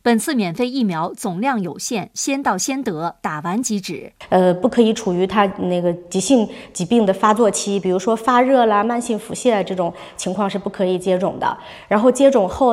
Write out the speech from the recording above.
本次免费疫苗总量有限，先到先得，打完即止。 不可以处于他那个急性疾病的发作期，比如说发热啦、慢性腹泻这种情况是不可以接种的。然后接种后